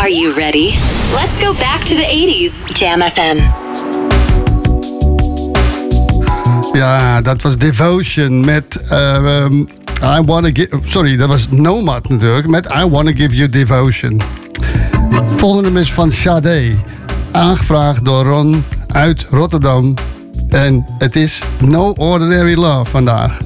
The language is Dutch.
Are you ready? Let's go back to the 80s. Jam FM. Ja, dat was Devotion met... dat was Nomad natuurlijk. Met I Wanna Give You Devotion. Volgende is van Sade. Aangevraagd door Ron uit Rotterdam. En het is No Ordinary Love vandaag.